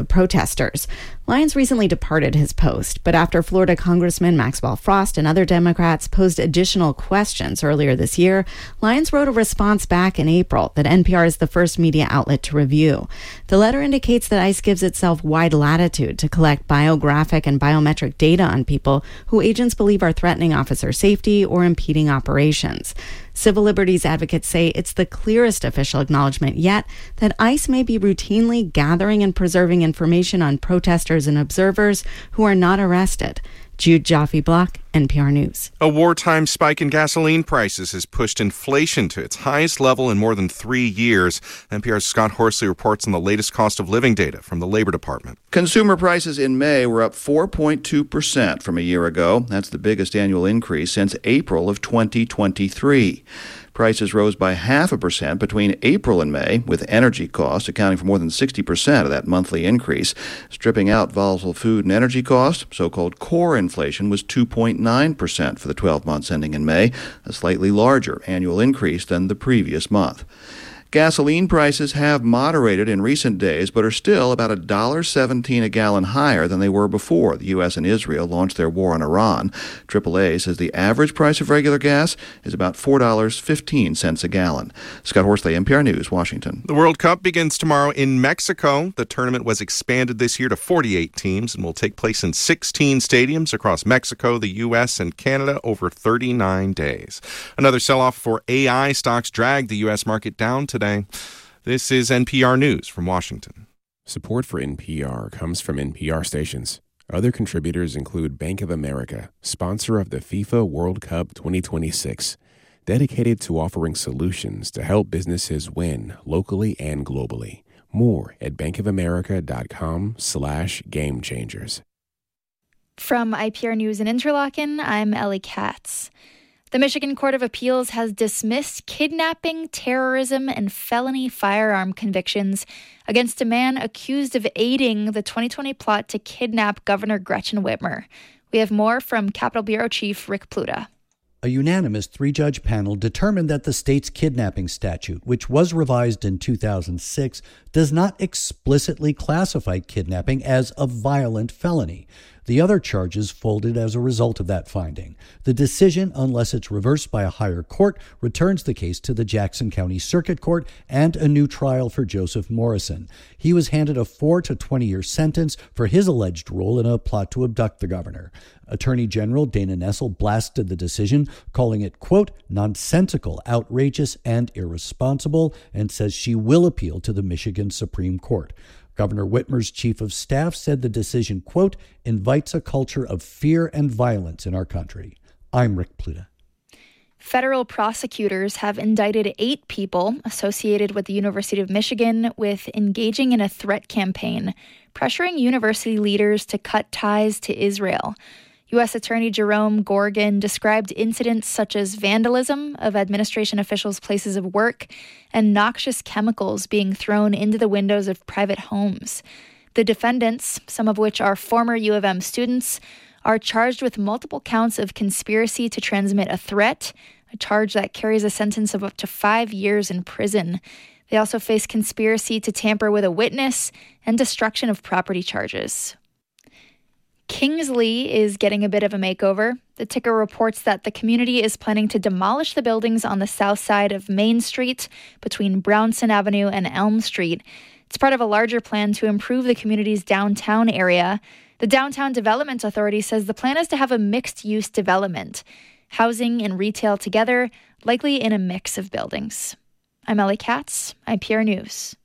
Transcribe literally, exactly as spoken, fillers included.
protesters. Lyons recently departed his post, but after Florida Congressman Maxwell Frost and other Democrats posed additional questions earlier this year, Lyons wrote a response back in April that N P R is the first media outlet to review. The letter indicates that ICE gives itself wide latitude to collect biographic and biometric data on people who agents believe are threatening officer safety or impeding operations. Civil liberties advocates say it's the clearest official acknowledgement yet that ICE may be routinely gathering and preserving information on protesters and observers who are not arrested. Jude Jaffe-Block, N P R News. A wartime spike in gasoline prices has pushed inflation to its highest level in more than three years. N P R's Scott Horsley reports on the latest cost of living data from the Labor Department. Consumer prices in May were up four point two percent from a year ago. That's the biggest annual increase since April of twenty twenty-three. Prices rose by half a percent between April and May, with energy costs accounting for more than sixty percent of that monthly increase. Stripping out volatile food and energy costs, so-called core inflation was two point nine percent for the twelve months ending in May, a slightly larger annual increase than the previous month. Gasoline prices have moderated in recent days, but are still about one dollar and seventeen cents a gallon higher than they were before the U S and Israel launched their war on Iran. triple A says the average price of regular gas is about four dollars and fifteen cents a gallon. Scott Horsley, N P R News, Washington. The World Cup begins tomorrow in Mexico. The tournament was expanded this year to forty-eight teams and will take place in sixteen stadiums across Mexico, the U S, and Canada over thirty-nine days. Another sell-off for A I stocks dragged the U S market down today. This is N P R News from Washington. Support for N P R comes from N P R stations. Other contributors include Bank of America, sponsor of the FIFA World Cup twenty twenty-six, dedicated to offering solutions to help businesses win locally and globally. More at bankofamerica.com slash game changers. From I P R News in Interlaken, I'm Ellie Katz. The Michigan Court of Appeals has dismissed kidnapping, terrorism, and felony firearm convictions against a man accused of aiding the twenty twenty plot to kidnap Governor Gretchen Whitmer. We have more from Capitol Bureau Chief Rick Pluta. A unanimous three-judge panel determined that the state's kidnapping statute, which was revised in two thousand six, does not explicitly classify kidnapping as a violent felony. The other charges folded as a result of that finding. The decision, unless it's reversed by a higher court, returns the case to the Jackson County Circuit Court and a new trial for Joseph Morrison. He was handed a four to twenty-year sentence for his alleged role in a plot to abduct the governor. Attorney General Dana Nessel blasted the decision, calling it, quote, nonsensical, outrageous, and irresponsible, and says she will appeal to the Michigan Supreme Court. Governor Whitmer's chief of staff said the decision, quote, invites a culture of fear and violence in our country. I'm Rick Pluta. Federal prosecutors have indicted eight people associated with the University of Michigan with engaging in a threat campaign, pressuring university leaders to cut ties to Israel. U S Attorney Jerome Gorgon described incidents such as vandalism of administration officials' places of work and noxious chemicals being thrown into the windows of private homes. The defendants, some of which are former U of M students, are charged with multiple counts of conspiracy to transmit a threat, a charge that carries a sentence of up to five years in prison. They also face conspiracy to tamper with a witness and destruction of property charges. Kingsley is getting a bit of a makeover. The Ticker reports that the community is planning to demolish the buildings on the south side of Main Street between Brownson Avenue and Elm Street. It's part of a larger plan to improve the community's downtown area. The Downtown Development Authority says the plan is to have a mixed-use development, housing and retail together, likely in a mix of buildings. I'm Ellie Katz, I P R News.